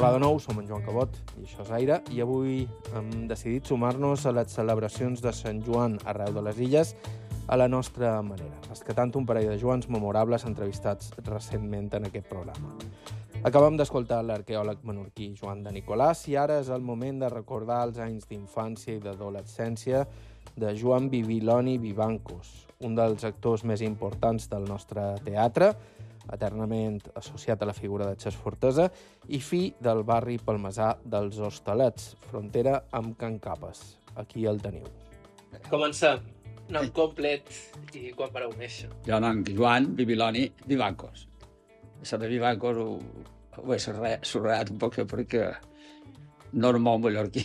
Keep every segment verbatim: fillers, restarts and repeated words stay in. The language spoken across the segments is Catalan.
Hola de nou, som en Joan Cabot i això és Aire, i avui hem decidit sumar-nos a les celebracions de Sant Joan arreu de les illes a la nostra manera, rescatant un parell de Joans memorables entrevistats recentment en aquest programa. Acabem d'escoltar l'arqueòleg menorquí Joan de Nicolàs i ara és el moment de recordar els anys d'infància i d'adolescència de Joan Bibiloni Vivancos, un dels actors més importants del nostre teatre, eternament associat a la figura de Xes Fortesa i fill del barri palmesà dels Hostalets, frontera amb Can Capes. Aquí el teniu. Comencem. Nom complet i quan vareu néixer. Jo nom Joan Bibiloni Vivancos. Això de Vivancos ho, ho he sorrat un poc perquè no és molt mallorquí.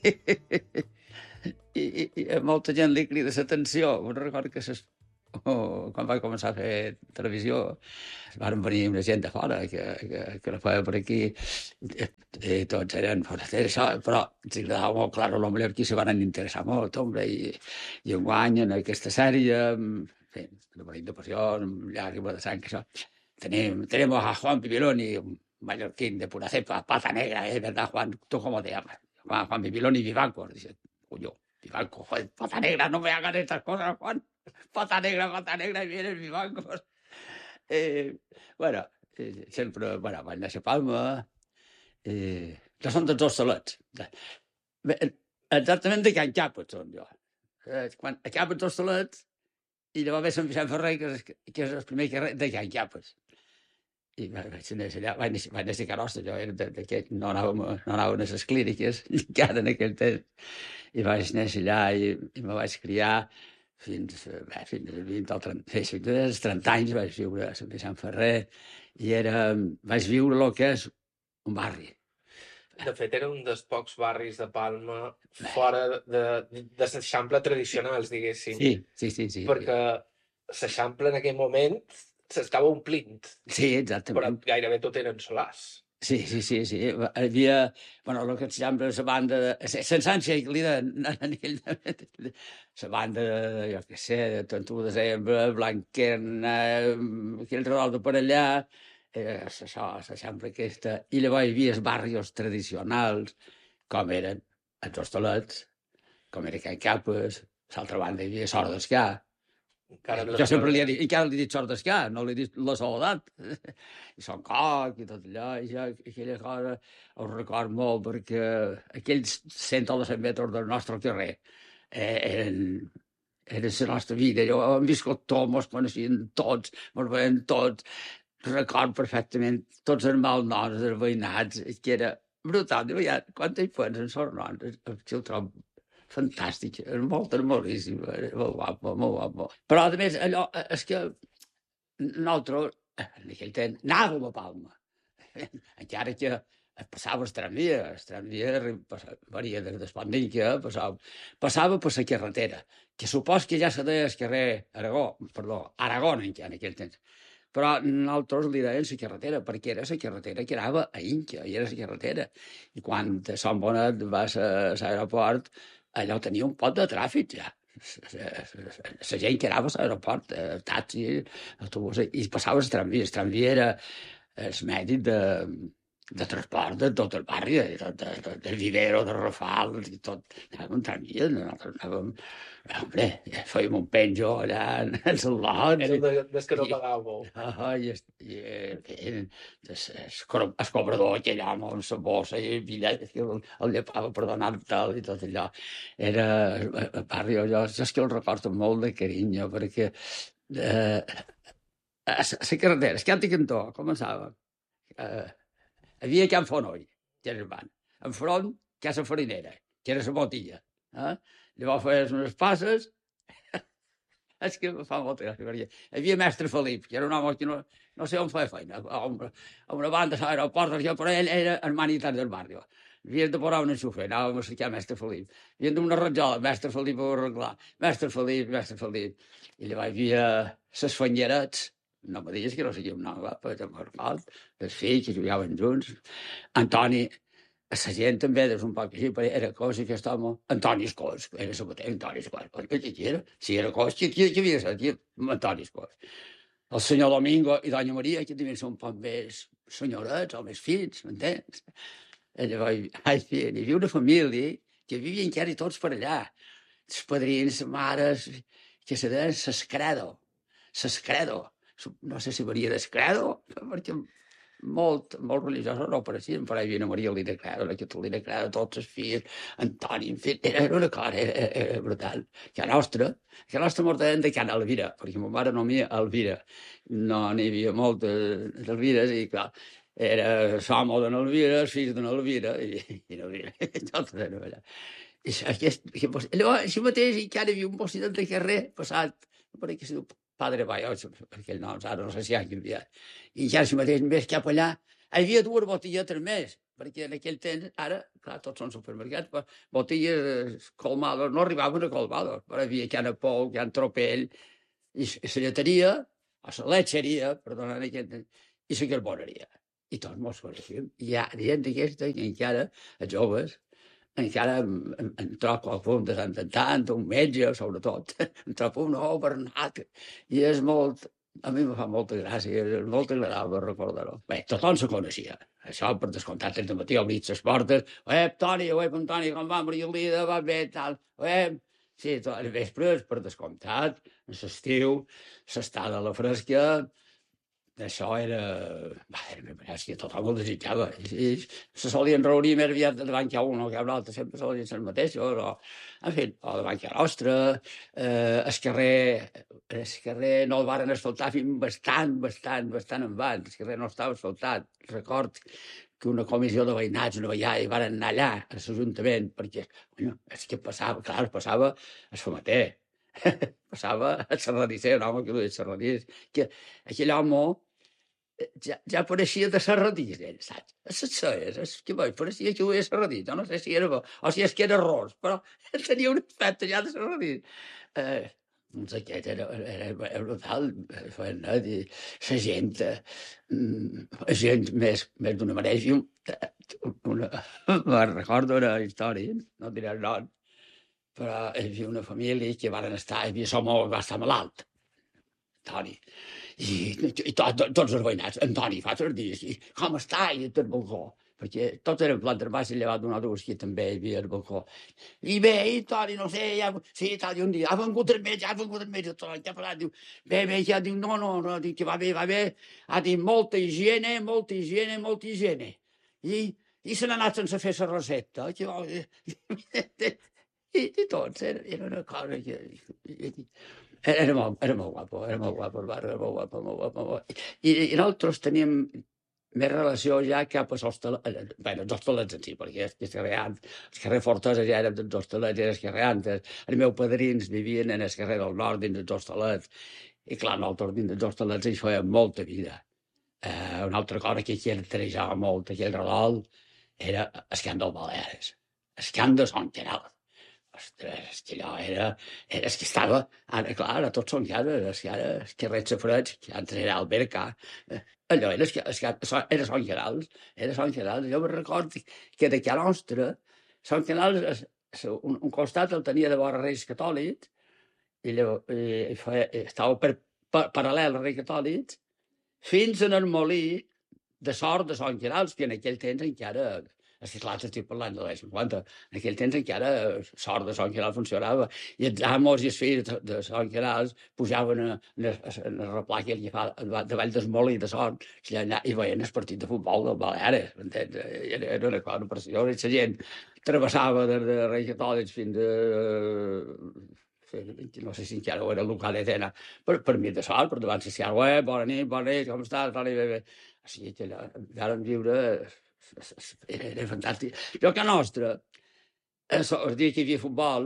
I, i, I a molta gent li crida l'atenció. Me'n recordo que ses, oh, quan vaig començar a fer televisió van venir una gent de fora que, que, que la feia per aquí i, i tots eren fora d'això, però ens agradava molt, clar, els mallorquins se van interessar molt, hombre, i, i enguany en aquesta sèrie, en fi, una bona passió, llàgrima de sang, això. Tenim, tenemos a Juan Bibiloni, un mallorquín de pura cepa, pata negra, ¿eh? ¿Verdad, Juan? ¿Tú cómo te llamas? Juan, Juan Bibiloni Vivancos. Dice, coño, Vivancos, joder, pata negra, no me hagan estas cosas, Juan. Pata negra, pata negra, i vienes Vivancos. Eh, bueno, eh, sempre, bueno, vaig néixer a Palma, eh, que són dels Hostalets. Exactament de Can Capes són jo. Eh, quan, a Capes d'Hostalets, i llavors ve Sant Vicent Ferrer, que és, que és el primer carrer de Can Capes. I vaig néixer allà, vaig néixer, vaig néixer a Carosta, jo era d'aquest, no anàvem, no anàvem a les clíniques, encara en aquell temps. I vaig néixer allà i, i me vaig criar fins, bé, fins a vint o trenta, fins als trenta anys vaig viure a Sant Vicent Ferrer i era, vaig viure el que és un barri. De fet, era un dels pocs barris de Palma fora de, de, de l'Eixample tradicionals, diguéssim. Sí, sí, sí. sí Perquè l'Eixample en aquell moment s'estava omplint. Sí, exactament. Però gairebé tot eren solars. Sí, sí, sí, sí. Hi havia, bueno, el que s'eixample la banda, sense Anxegli, la banda, jo què sé, de trenta u de desembre, Blanquerna, aquell redol de per allà, era això, l'eixample aquesta. I llavors hi havia els barrios tradicionals, com eren els Hostalets, com era Can Capes, a l'altra banda hi havia Sort d'Escà. Jo sempre li he dit, i encara li he dit Sort d'Escà, no li he dit la Soledat. I Son Coc i tot allò, i jo aquella cosa ho record molt perquè aquells cent o dos-cents metres del nostre carrer eh, eren, eren la nostra vida. Jo hem viscut tots, mos coneixien tots, mos veiem tots. Record perfectament tots els malnoms dels veïnats, que era brutal. De veritat, quan hi penso en els noms, el trobo fantàstic, és molt hermosíssim, molt guapo, molt guapo. Però, a més, allò, és que nosaltres, en aquell temps, anàvem a Palma. Encara que passava el tramvia, el tramvia venia des d'Espandinca, passava, passava per la carretera, que supos que ja se deia el carrer Aragó, perdó, Aragón, en aquell temps. Però nosaltres li deien la carretera, perquè era la carretera que anava a Inca, i era la carretera. I quan a Sant Bonet vas a l'aeroport, allò tenia un pot de tràfic, ja. La gent que anava a l'aeroport, el taxi, l'autobús, i passava el tramvia. El tramvia era el mèdic de, de transport de tot el barri, de, de, de, del Vivero, del Rafal, i tot. Anàvem en tramvia, nosaltres anàvem... Hombre, fèiem un penjo allà en el lot. Era des que no pagàveu. I el cobrador que allà amb la bossa i el bitllet que el llepava per donar-te'l i tot allò. Era el barri, jo és que el recordo molt de carinyo, perquè a la carretera, Escat i Cantó, començava. Havia Can Fonoll, que era el banc. Enfront, Casa Farinera, que era la botilla. Llavors feies unes passes, és que fa molta gràcia. Hi havia mestre Felip, que era un home que no, no sé on feia feina, a una, a una banda a l'aeroport, però ell era hermanitat del barri. Havies de posar un enxufe, anàvem a cercar mestre Felip. Havien d'una ratjola, mestre Felip ho arreglar, mestre Felip, mestre Felip. I llavors hi havia les fanyerets, no me digues que no sé qui un nom, però ja me'n record, els fills que jugaven junts, Antoni, a la gent també, des un poc així, era cosa que aquest home, Antoni Escós, era sabater, Antoni Escós, què qui era? Si era Cos, qui havia de ser, Antoni Escós. el senyor Domingo i doña Maria, que també són un poc més senyorets o més fills, m'entens? Llavors, ai, fi, hi havia una família que vivia encara i tots per allà. Els padrins, mares, que se deien s'escredo, s'escredo. No sé si venia d'escredo, perquè molt, molt religiosos no apareixien, però hi havia una Maria Elena Credo, la Catalina Credo, tots els fills, Antoni, en fi, era una cosa, era, era brutal. Que a nostra, que a nostra mort deien de Can Elvira, perquè ma mare no m'hi Elvira. No n'hi havia moltes d'Elvires i, clar, era l'home d'en Elvira, els fills d'en Elvira, i, i Elvira, tots eren allà. I aquest, llavors, així mateix, encara hi havia un bocina de carrer passat, per aquí s'hi diu Padre Bayots, perquè el nom ara no sé si ha canviat. I ja així mateix, més cap allà, hi havia dues botilletes més, perquè en aquell temps, ara, clar, tots són supermercats, però botilles colmades, no arribaven a colmades, però hi havia Can Apol, Can Tropell, i la lleteria, o la letxeria, perdona, en aquell temps, i la carboneria. I tots mos coneixíem. I hi ha gent d'aquesta que encara, els joves, encara em, em, em trobo algun de tant en tant, un metge, sobretot, em trobo un nou Bernat, i és molt, a mi em fa molta gràcia, és molt agradable recordar-ho. Bé, tothom se coneixia, això per descomptat, des de matí obrit les portes, ep, Toni, ep, Antoni, com va, Mariolida, va bé, tal, ep, sí, tot, els vespres, per descomptat, l'estiu, l'estada a la fresca, això era... Va, és que tothom ho desitjava. I se solien reunir més aviat davant que un o que un altre, sempre solien ser els mateixos, o, en fi, o davant que nostre, eh, el carrer, el carrer no el varen asfaltar fins bastant, bastant, bastant en van, el carrer no estava asfaltat. Record que una comissió de veïnats, una veïnada, i varen anar allà, a l'Ajuntament, perquè, bueno, és que passava, clar, passava el fumeter, passava el serradisser, un home que duia el serradís, que aquell home ja, ja pareixia de serradís, ell, saps? És, és que bé, pareixia que duia serradís, jo no sé si era bo, o si és que era ros, però tenia un aspecte ja de serradís. Eh, doncs aquest era, era, era brutal, feien, eh? I la gent, eh, la gent més, més d'una manera, hi una, me'n recordo una història, no diré el nom, però hi havia una família que van estar, hi havia som va estar malalt, Toni, i, i to, to, tots els veïnats, Antoni, fa tres dies, i com està? I tot el balcó, perquè tots eren plantes baixes, llevat d'una dos que també hi havia el balcó. I bé, i Toni, no sé, ja, sí, tal, i un dia, ha vengut el metge, ha vengut el metge, Toni, què ha parlat? Diu, bé, bé, ja, diu, no, no, no, diu, que va bé, va bé, ha dit molta higiene, molta higiene, molta higiene. I, i se n'ha anat sense fer la recepta, que vol dir... I, i tots, era, era una cosa que... Era molt, era molt guapo, era molt guapo el barri, era molt guapo, molt guapo. Molt guapo. I, I nosaltres teníem més relació ja cap a l'hostalets, bé, els hostalets en si, perquè els carrers, els carrer Fortesa ja eren dels hostalets, eren els carrers. Els meus padrins vivien en el carrer del nord dins dels hostalets, i clar, nosaltres dins dels hostalets hi fèiem molta vida. Eh, una altra cosa que caracteritzava molt aquell redol era el camp del Balears, el camp de Sant Gerald. Ostres, que allò era... era que estava... Ara, clar, ara tots són cases, que ara els carrers safrets, que antes era Alberca, eh, allò era, era, era Sant Gerald, era Sant Gerald. Jo me recordo que de casa nostra, Sant Gerald, un, un costat el tenia de vora Reis Catòlics, i, llavors, i, i feia, estava per, per, paral·lel als Reis Catòlics, fins en el molí de sort de Sant Gerald, que en aquell temps encara... És que clar, estic parlant de l'any cinquanta. En aquell temps encara sort de Sant Gerald funcionava. I els amos i els fills de, de Sant Gerald pujaven a, a, a la replà que hi fa davall del molí de sort i, allà, i veien el partit de futbol del Baleares. Era, era una cosa preciosa. I la gent travessava des de Reis Catòlics fins a... no sé si encara ho era el local d'Etena, per, per mi de sort, per davant social, eh, bona nit, bona nit, com estàs? Bona nit, bé, bé. Així que allà vam viure... Era, era fantàstic. Jo que nostra, el dia que hi havia futbol,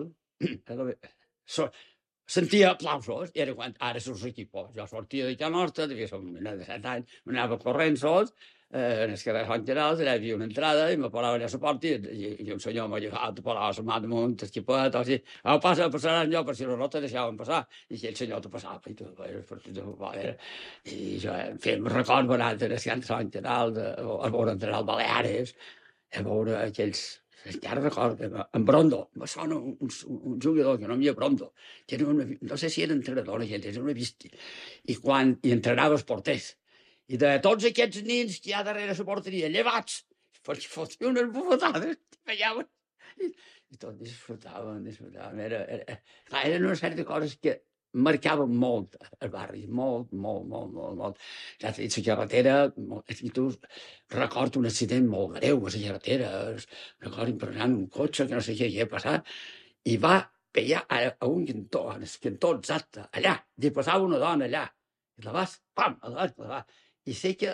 sentia aplausos, i era quan ara surts equipos. Jo sortia de casa nostra, devia ser un nen de set anys, m'anava corrent sols, eh, en el carrer Sant Gerald, allà hi havia una entrada, i me parava allà a la porta, i, i un senyor m'ha llegat, parava la mà damunt, esquipet, o sigui, oh, passa, passaran jo, per si no te deixaven passar, i aquell senyor te passava, i tu, el partit de futbol era... I jo, en fi, em recordo anar a el Sant Gerald, a veure entrenar el Baleares, a veure aquells... encara recordo que en Brondo, me sona un, un, un jugador que no havia Brondo, que era una, no sé si era entrenador, gent, era una bístia, i quan hi entrenava els porters, i de tots aquests nins que hi ha darrere la porteria, llevats, perquè fotia unes bufetades, fellaven, i, i tot disfrutaven, disfrutaven, era, era, clar, eren una sèrie de coses que marcaven molt el barri, molt, molt, molt, molt, molt. Ja t'he dit, la carretera, i tu recordo un accident molt greu a la carretera, recordo impressionant un cotxe que no sé què hi ha passat, i va pegar a, a un cantó, en el cantó exacte, allà, i passava una dona allà, i la vas, pam, a la va, i sé que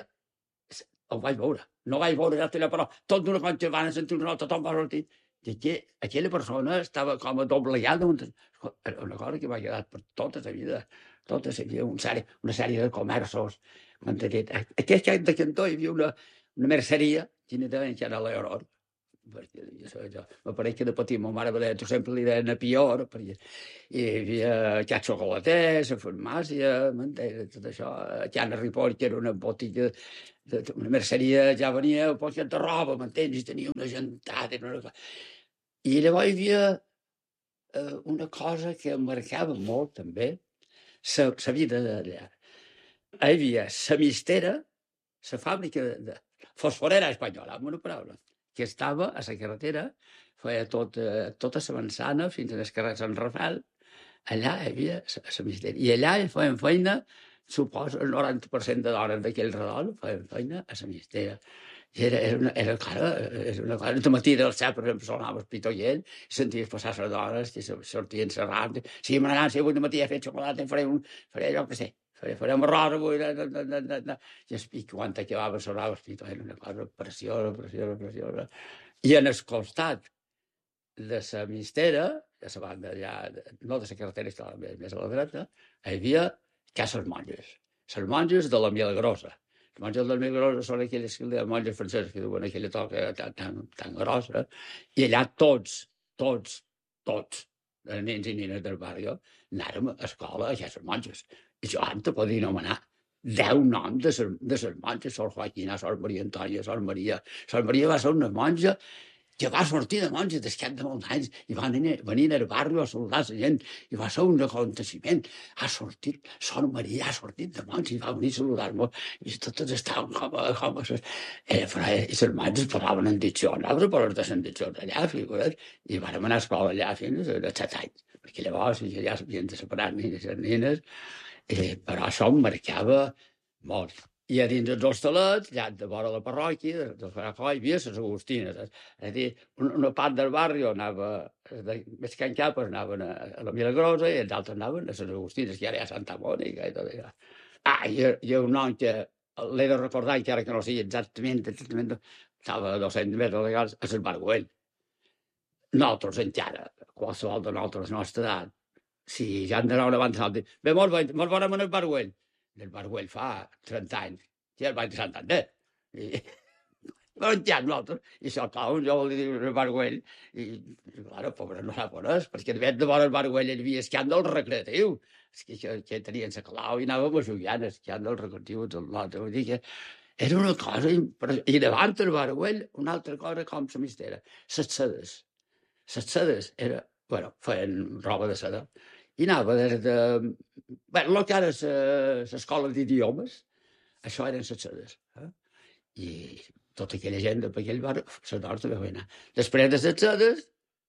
el vaig veure, no vaig veure ja allà, però tot d'una conxa van a sentir una nota, tothom va sortir, i que, aquella persona estava com a doblegada, era una cosa que m'ha quedat per tota la vida, tota la vida, una sèrie, una sèrie de comerços. Aquest any de Cantó hi havia una, una merceria, que era l'Euror, perquè jo, me pareix que de petit ma mare va dir, sempre li deien a Pior, perquè hi havia aquest xocolater, la farmàcia, m'entens, tot això, aquí a Ripoll, que era una botiga, una merceria, ja venia un poquet de roba, m'entens, i tenia una gentada, una... I llavors hi havia eh, una cosa que em marcava molt, també, la vida d'allà. Hi havia la mistera, la fàbrica de fosforera espanyola, amb una paraula, que estava a la carretera, feia tot, eh, tota la manzana fins al carrer Sant Rafael, allà hi havia la mistera. I allà hi feien feina, suposo, el noranta per cent de dones d'aquell redol feien feina a la mistera. I era, era, una, era, clar, era una cosa. De matí del cel, per exemple, sonava el pitoiell, i senties passar les dones, que sortien serrant. Si m'anava, si avui de matí he fet xocolata, faré, un, faré allò que sé, faré, farem arròs avui, da, da, da, da, da. I, i quan acabava sonava el pitoiell, era una cosa preciosa, preciosa, preciosa. I en el costat de la mistera, de la banda allà, no de la carretera, estava més, més a la dreta, hi havia cases monges, les monges de la Milagrosa. Les monges de la Milagrosa són aquelles monges franceses que duen aquella toca tan, tan, tan grossa, i allà tots, tots, tots, els nens i nines del barri, anàrem a escola a aquestes monges. I jo ara te podia anomenar deu noms de les monges, Sor Joaquina, Sor Maria Antònia, Sor Maria. Sor Maria va ser una monja que va sortir de monja d'escat de molts anys i va venir al barri a saludar la gent i va ser un aconteciment. Ha sortit, Sor Maria ha sortit de monja i va venir a saludar-me i totes estaven com a... Com a eh, però, eh, I les monges parlaven en dicció, nosaltres parlem de les diccions allà, figura't, i vam anar a escola allà fins a set anys, perquè llavors ja s'havien de separar nines i nines, eh, però això em marcava molt. I a dins dels hostalets, allà de vora la parròquia, del Farafó, hi havia les Agustines. És a dir, una part del barri anava, de, més que en cap, anaven a, a la Milagrosa i els altres anaven a les Agustines, que ara hi ha Santa Mònica i tot això. Ah, hi ha, hi ha un nom que l'he de recordar, encara que no sigui exactament, exactament, estava a dos-cents metres legals, a Sant Barguell. Nosaltres encara, qualsevol de nosaltres, la nostra edat, si ja han d'anar una banda, bé, molt bon amb el Barguell. El Barguell fa trenta anys, i el vaig de Santander. I, no entenc nosaltres. I això, clar, jo vol dir el Barguell, i, i clar, pobre, no sap on és, perquè de fet de vora el Barguell hi havia escàndol recreatiu, que, que, que tenien la clau i anàvem a jugar, escàndol recreatiu, tot l'altre. Vull dir que era una cosa impressionant. I davant el Barguell, una altra cosa com la mistera, les sedes. Les sedes, era, bueno, feien roba de seda, i anava des de... Bé, el que ara és l'escola d'idiomes, això eren les sedes. Eh? I tota aquella gent de aquell bar, les dones també van anar. Després de les sedes,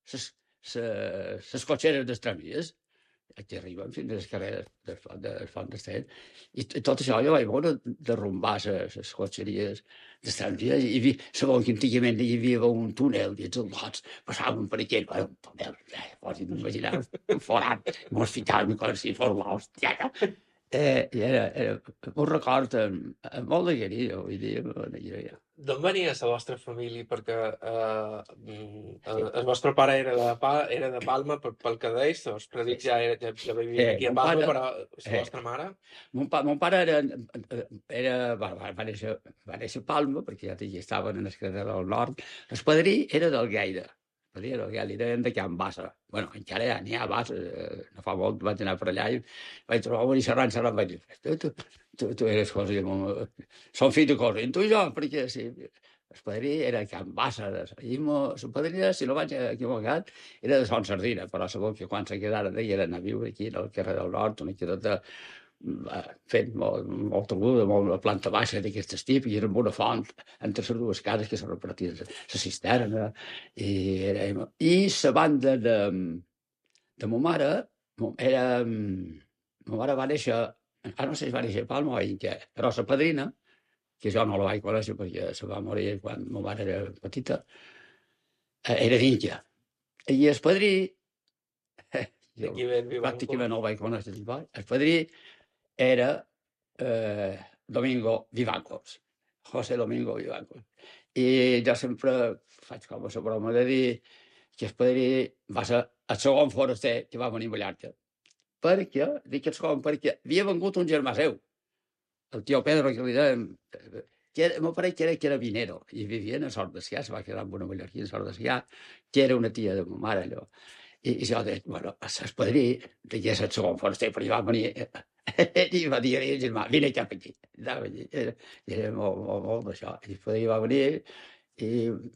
les cotxeres dels tramvies, que arriben fins a les carreres del Font d'Estret. I tot això jo vaig veure derrumbar les cotxeries dels tramvies. I hi sabeu que antigament hi havia un túnel i els lots passaven per aquell, un túnel, eh, pots imaginar, un forat, mos ficaven com si fos l'hòstia. Eh, I era, era un record amb, amb molt d'alegria, vull dir, amb alegria. D'on venia la vostra família? Perquè eh, el vostre pare era de, pa, era de Palma, pel, pel que deis, els predits ja, era, ja, ja vivien aquí a Palma, pare, però la eh, vostra mare? Mon, pa, mon pare era, era va, va, néixer, va néixer a Palma, perquè ja estaven en el carrer del nord. El padrí era del Gaire. El padrí era del Gaire, eren de Can Bassa. Bueno, encara ja n'hi ha Bassa, eh, no fa molt vaig anar per allà i vaig trobar un i serrant, serrant, vaig dir, tu, tu, tu, tu eres cosa, som fill de cosa, i tu i jo, perquè sí. el padrí era Can Bassa, i la padrina, si no vaig equivocat, era de Son Sardina, però segur que quan se quedaren d'ella eren a viure aquí, al carrer del Nord, una quedota fent molt, molt aguda, molt a planta baixa d'aquest tipus, i era amb una font entre les dues cases que se repartien la cisterna, i, era, i la banda de, de ma mare, era, ma mare va néixer, encara no sé si va néixer a Palma o a Inca, però la padrina, que jo no la vaig conèixer perquè se va morir quan ma mare era petita, era d'Inca. I el padrí, jo pràcticament no el vaig conèixer, el padrí era eh, Domingo Vivancos, José Domingo Vivancos. I jo sempre faig com a la broma de dir que el padrí va ser el segon foraster que va venir a Mallorca. Perquè, dic el segon, perquè havia vengut un germà seu, el tio Pedro, que li deien, que m'ho pareix que era carabinero, i vivia a Sort de Sió, se va quedar amb una mallorquina a Sort de Sió, que era una tia de ma mare, allò. I, i jo deia, bueno, el padrí, que és el segon foraster, però va venir... I va dir a ell, germà, vine cap aquí. I era, era molt, molt, molt d'això. I després va venir i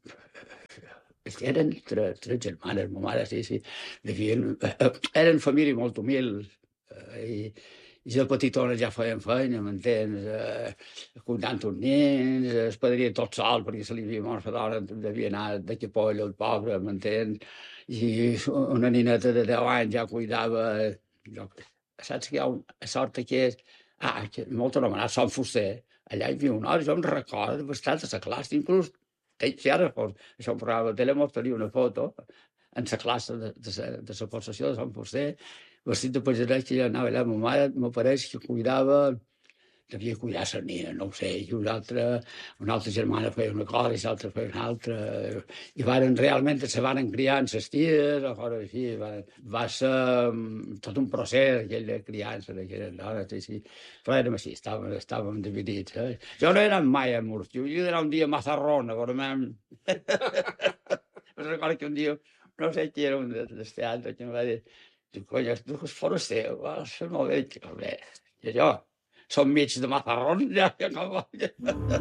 eren tres, tres germanes, ma mare, sí, sí. Vivien, eren família molt humil i, i de petitones ja feien feina, m'entens? Eh, cuidant uns nens, es padria tot sol perquè se li havia mort la dona, devia anar de capoll al pobre, m'entens? I una nineta de deu anys ja cuidava... Jo, saps que hi ha una sort que és... Ah, que molt anomenat Sant Fuster. Allà hi havia una hora, jo em recordo bastant a la classe, inclús, si ara fos això un programa de tele, mostraria una foto en la classe de, de, de la possessió de Sant Fuster, vestit de pajarès, que ja anava allà, ma mare m'apareix que cuidava, devia cuidar la nina, no ho sé, i una altra, una altra germana feia una cosa i l'altra feia una altra, i varen, realment se van criar en les ties, o coses així, va, va ser tot un procés, aquell de criança d'aquelles dones, sí, sí. Però érem així, estàvem, estàvem dividits. Eh? Jo no era mai a Murcia, jo era un dia a Mazarrona, però m'hem... recordo que un dia, no sé qui era un dels teatres, que em va dir, conya, tu és foraster, això no ho veig, i jo, som mig de Mazarrón, ja, ja com...